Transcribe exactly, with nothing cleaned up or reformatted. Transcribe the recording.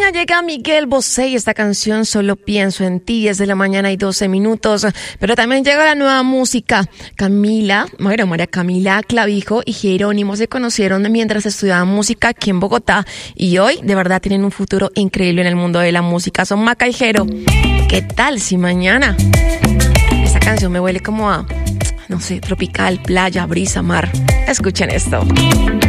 España llega Miguel Bosé y esta canción Solo pienso en ti, diez de la mañana y doce minutos, pero también llega la nueva música. Camila, bueno, María Camila Clavijo y Jerónimo se conocieron mientras estudiaban música aquí en Bogotá y hoy de verdad tienen un futuro increíble en el mundo de la música. Son Maca y Jero. ¿Qué tal si mañana? Esta canción me huele como a, no sé, tropical, playa, brisa, mar. Escuchen esto.